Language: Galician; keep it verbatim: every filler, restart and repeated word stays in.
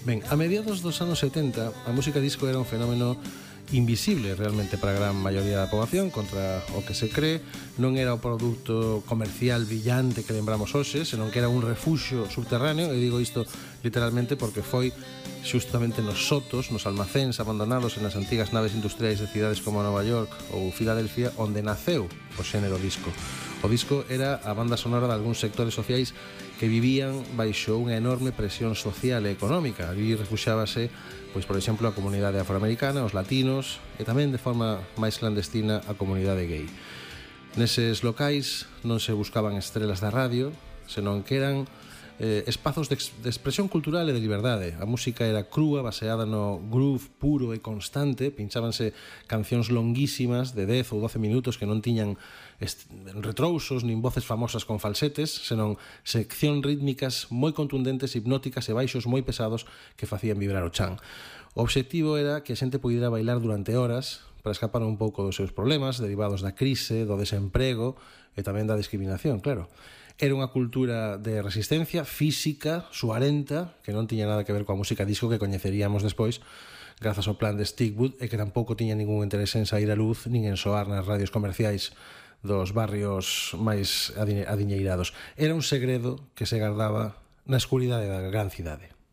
Ben, a mediados dos anos setenta, a música disco era un fenómeno invisible realmente para a gran maioría da poboación, contra o que se cree. Non era o produto comercial brillante que lembramos hoxe, senón que era un refuxio subterráneo, e digo isto literalmente porque foi xustamente nos sotos, nos almacéns abandonados en as antigas naves industriais de cidades como Nova York ou Filadelfia, onde naceu o xénero disco. O disco era a banda sonora de algúns sectores sociais que vivían baixo unha enorme presión social e económica. Ali refuxábase, pois, por exemplo, a comunidade afroamericana, os latinos, e tamén de forma máis clandestina a comunidade gay. Neses locais non se buscaban estrelas da radio, senón que eran eh, espazos de, de expresión cultural e de liberdade. A música era crúa, baseada no groove puro e constante, pinchábanse cancións longuísimas de dez ou doce minutos que non tiñan retrousos nin voces famosas con falsetes, senón sección rítmicas moi contundentes, hipnóticas e baixos moi pesados que facían vibrar o chan. O obxectivo era que a xente pudiera bailar durante horas para escapar un pouco dos seus problemas derivados da crise, do desemprego e tamén da discriminación, claro. Era unha cultura de resistencia física, suarenta, que non tiña nada que ver coa música disco que coñeceríamos despois grazas ao plan de Stigwood, e que tampouco tiña ningún interese en sair a luz nin en soar nas radios comerciais dos barrios máis adiñeirados. Era un segredo que se gardaba na escuridade da gran cidade.